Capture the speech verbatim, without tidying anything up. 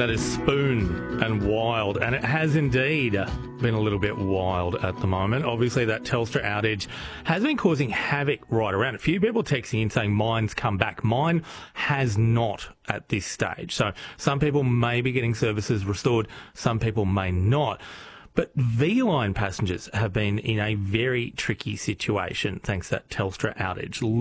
That is Spoon and Wild, and it has indeed been a little bit wild at the moment. Obviously, that Telstra outage has been causing havoc right around. A few people texting in saying mine's come back. Mine has not at this stage. So some people may be getting services restored, some people may not. But V-Line passengers have been in a very tricky situation thanks to that Telstra outage.